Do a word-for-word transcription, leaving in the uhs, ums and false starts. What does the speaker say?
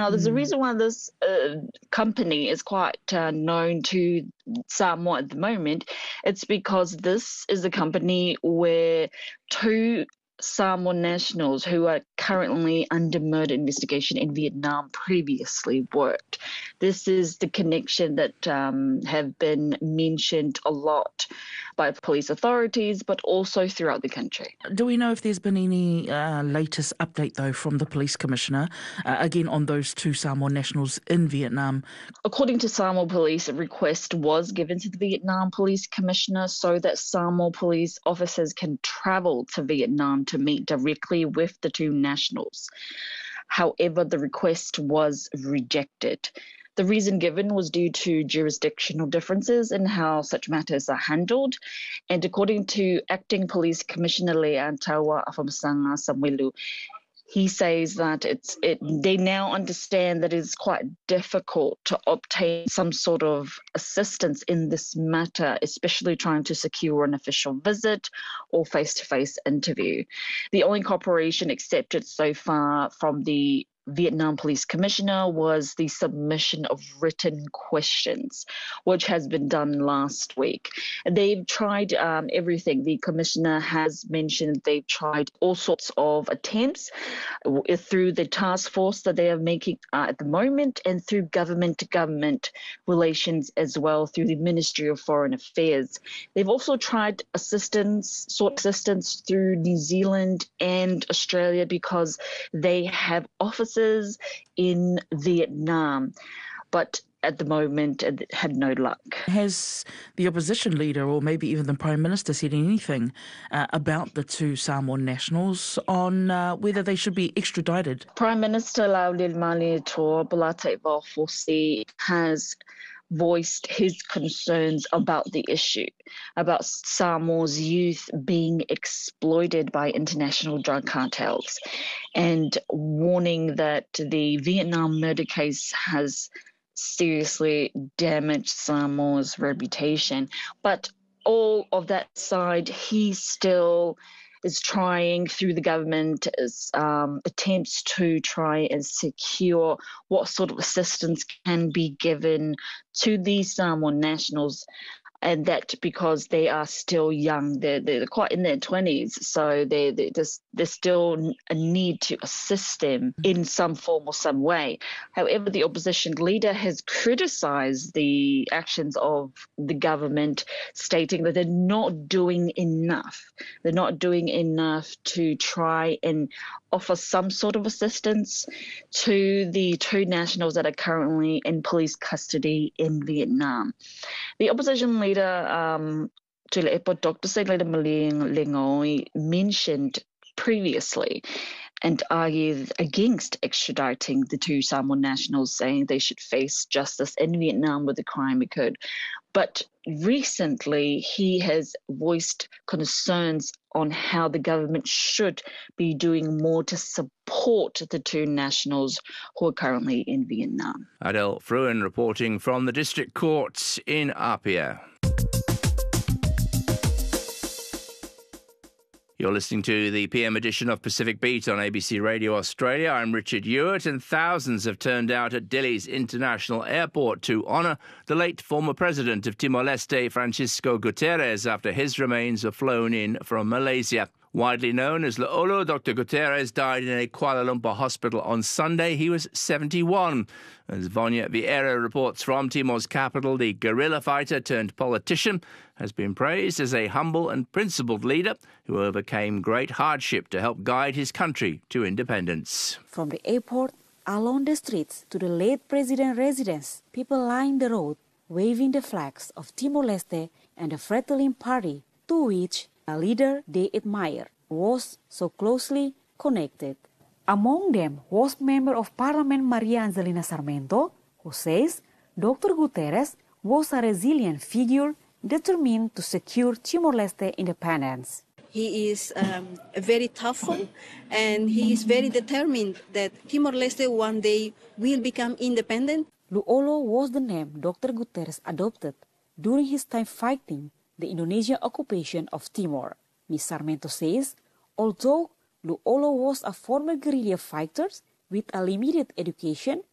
Now, there's a Mm. reason why this uh, company is quite uh, known to Samoa at the moment. It's because this is a company where two Samoan nationals who are currently under murder investigation in Vietnam previously worked. This is the connection that um, have been mentioned a lot by police authorities, but also throughout the country. Do we know if there's been any uh, latest update, though, from the police commissioner, uh, again, on those two Samoan nationals in Vietnam? According to Samoa Police, a request was given to the Vietnam Police Commissioner so that Samoa police officers can travel to Vietnam to meet directly with the two nationals. However, the request was rejected. The reason given was due to jurisdictional differences in how such matters are handled. And according to Acting Police Commissioner Leantawa Afamsanga Samuelu, he says that it's it. They now understand that it's quite difficult to obtain some sort of assistance in this matter, especially trying to secure an official visit or face-to-face interview. The only cooperation accepted so far from the Vietnam Police Commissioner was the submission of written questions, which has been done last week. They've tried um, everything. The Commissioner has mentioned they've tried all sorts of attempts through the task force that they are making uh, at the moment and through government-to-government relations as well through the Ministry of Foreign Affairs. They've also tried assistance, sought assistance through New Zealand and Australia because they have offices in Vietnam, but at the moment it had no luck. Has the opposition leader or maybe even the Prime Minister said anything uh, about the two Samoan nationals on uh, whether they should be extradited? Prime Minister Laulil Tor Balate Valfosi has voiced his concerns about the issue, about Samoa's youth being exploited by international drug cartels, and warning that the Vietnam murder case has seriously damaged Samoa's reputation. But all of that aside, he still is trying through the government is, um, attempts to try and secure what sort of assistance can be given to these Samoan nationals, and that because they are still young, they're, they're quite in their twenties, so they, they, there's, there's still a need to assist them in some form or some way. However, the opposition leader has criticised the actions of the government, stating that they're not doing enough. They're not doing enough to try and offer some sort of assistance to the two nationals that are currently in police custody in Vietnam. The opposition leader, um, Doctor Seileda Maleng mentioned previously and argued against extraditing the two Samoan nationals, saying they should face justice in Vietnam where the crime occurred. But recently, he has voiced concerns on how the government should be doing more to support the two nationals who are currently in Vietnam. Adele Fruin reporting from the District Courts in Apia. You're listening to the P M edition of Pacific Beat on A B C Radio Australia. I'm Richard Hewitt, and thousands have turned out at Delhi's International Airport to honour the late former president of Timor-Leste, Francisco Guterres, after his remains were flown in from Malaysia. Widely known as Lo'olo, Doctor Guterres died in a Kuala Lumpur hospital on Sunday. He was seventy-one. As Vonia Vieira reports from Timor's capital, the guerrilla fighter turned politician has been praised as a humble and principled leader who overcame great hardship to help guide his country to independence. From the airport, along the streets to the late president's residence, people lined the road, waving the flags of Timor-Leste and the Fretilin Party, to which a leader they admire was so closely connected. Among them was Member of Parliament Maria Angelina Sarmento, who says Doctor Guterres was a resilient figure determined to secure Timor-Leste independence. He is um, very tough, and he is very determined that Timor-Leste one day will become independent. Lo'olo was the name Doctor Guterres adopted during his time fighting the Indonesian occupation of Timor. Miz Sarmento says, although Lo'olo was a former guerrilla fighter with a limited education,